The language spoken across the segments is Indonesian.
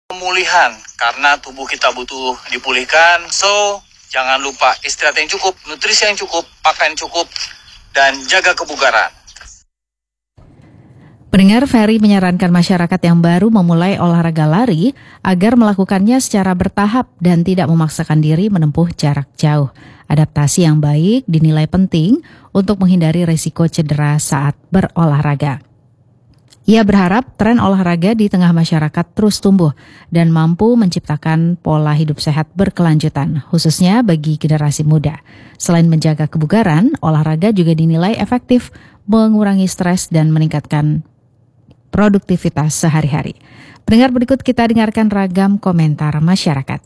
Pemulihan, karena tubuh kita butuh dipulihkan. So, jangan lupa istirahat yang cukup, nutrisi yang cukup, pakan cukup, dan jaga kebugaran. Pendengar, Ferry menyarankan masyarakat yang baru memulai olahraga lari agar melakukannya secara bertahap dan tidak memaksakan diri menempuh jarak jauh. Adaptasi yang baik dinilai penting untuk menghindari risiko cedera saat berolahraga. Ia berharap tren olahraga di tengah masyarakat terus tumbuh dan mampu menciptakan pola hidup sehat berkelanjutan, khususnya bagi generasi muda. Selain menjaga kebugaran, olahraga juga dinilai efektif mengurangi stres dan meningkatkan produktivitas sehari-hari. Pendengar, berikut kita dengarkan ragam komentar masyarakat.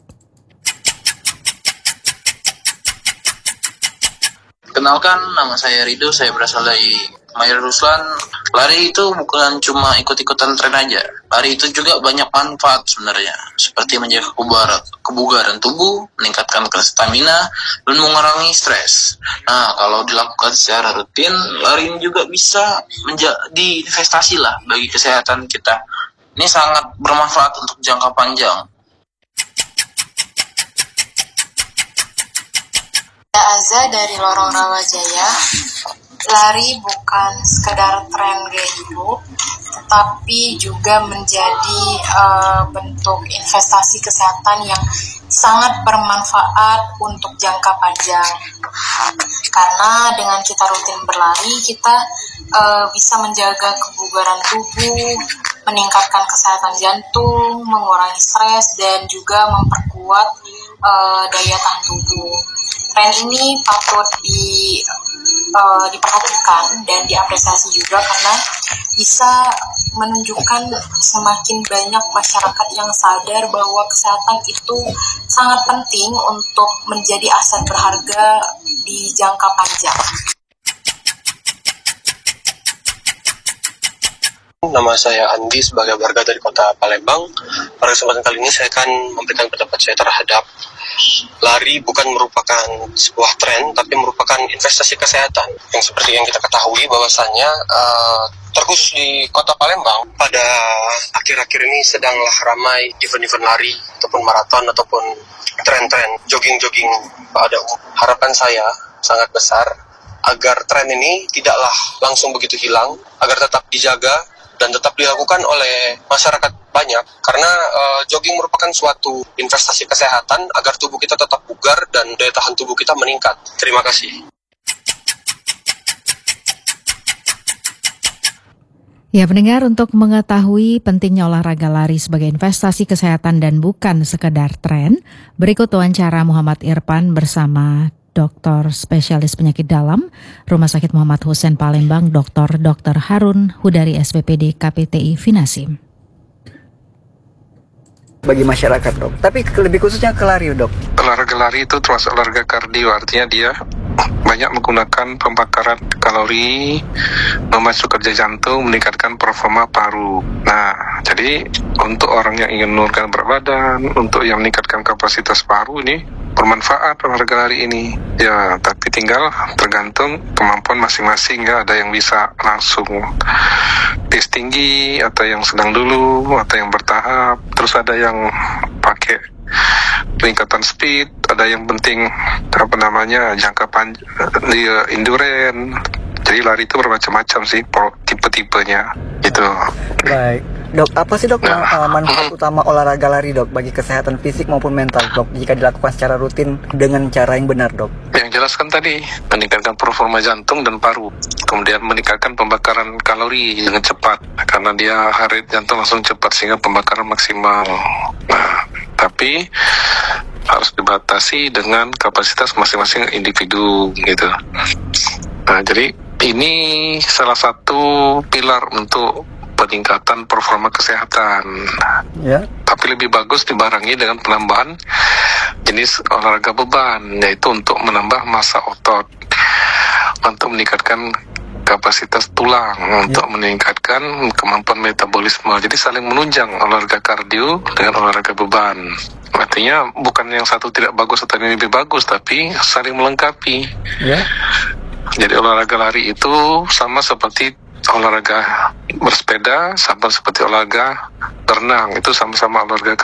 Kenalkan, nama saya Rido, saya berasal dari Mayor Ruslan. Lari itu bukan cuma ikut-ikutan tren aja. Lari itu juga banyak manfaat sebenarnya, seperti menjaga kebugaran tubuh, meningkatkan stamina, dan mengurangi stres. Nah, kalau dilakukan secara rutin, lari ini juga bisa menjadi investasi lah bagi kesehatan kita. Ini sangat bermanfaat untuk jangka panjang. Aza dari Lorong Rawajaya. Lari bukan sekedar tren gaya hidup, tetapi juga menjadi bentuk investasi kesehatan yang sangat bermanfaat untuk jangka panjang. Karena dengan kita rutin berlari, kita bisa menjaga kebugaran tubuh, meningkatkan kesehatan jantung, mengurangi stres, dan juga memperkuat daya tahan tubuh. Tren ini patut diperhatikan dan diapresiasi juga karena bisa menunjukkan semakin banyak masyarakat yang sadar bahwa kesehatan itu sangat penting untuk menjadi aset berharga di jangka panjang. Nama saya Andi sebagai warga dari kota Palembang. Pada kesempatan kali ini saya akan memberikan pendapat saya terhadap lari bukan merupakan sebuah tren, tapi merupakan investasi kesehatan. Yang seperti yang kita ketahui bahwasannya terkhusus di kota Palembang pada akhir-akhir ini sedanglah ramai event-event lari ataupun maraton ataupun tren-tren jogging-jogging pada harapan saya sangat besar agar tren ini tidaklah langsung begitu hilang, agar tetap dijaga dan tetap dilakukan oleh masyarakat banyak, karena jogging merupakan suatu investasi kesehatan agar tubuh kita tetap bugar dan daya tahan tubuh kita meningkat. Terima kasih. Ya, pendengar, untuk mengetahui pentingnya olahraga lari sebagai investasi kesehatan dan bukan sekedar tren, berikut wawancara Muhammad Irfan bersama Dokter Spesialis Penyakit Dalam Rumah Sakit Muhammad Hussein Palembang, Dr. Harun Hudari SPPD KPTI Finasim. Bagi masyarakat, Dok. Tapi lebih khususnya ke lari, Dok. Olahraga lari itu termasuk olahraga kardio, artinya dia banyak menggunakan pembakaran kalori, memacu kerja jantung, meningkatkan performa paru. Nah, jadi untuk orang yang ingin menurunkan berat badan, untuk yang meningkatkan kapasitas paru ini bermanfaat olahraga lari ini. Ya, tapi tinggal tergantung kemampuan masing-masing ya. Ada yang bisa langsung pace tinggi, atau yang sedang dulu, atau yang bertahap. Terus ada yang pakai peningkatan speed, ada yang penting jangka panjang, endurance. Jadi lari itu bermacam-macam sih tipe-tipenya gitu. Baik, Dok, apa sih, Dok, manfaat utama olahraga lari, Dok, bagi kesehatan fisik maupun mental, Dok, jika dilakukan secara rutin dengan cara yang benar, Dok? Yang jelas kan tadi, meningkatkan performa jantung dan paru, kemudian meningkatkan pembakaran kalori dengan cepat, karena dia heart rate jantung langsung cepat sehingga pembakaran maksimal. Nah, tapi harus dibatasi dengan kapasitas masing-masing individu gitu. Nah, jadi ini salah satu pilar untuk peningkatan performa kesehatan. Ya. Tapi lebih bagus dibarengi dengan penambahan jenis olahraga beban, yaitu untuk menambah massa otot, untuk meningkatkan kapasitas tulang, untuk meningkatkan kemampuan metabolisme. Jadi saling menunjang olahraga kardio dengan olahraga beban. Artinya bukan yang satu tidak bagus atau yang lebih bagus, tapi saling melengkapi. Ya. Jadi olahraga lari itu sama seperti olahraga bersepeda, sama seperti olahraga berenang, itu sama-sama olahraga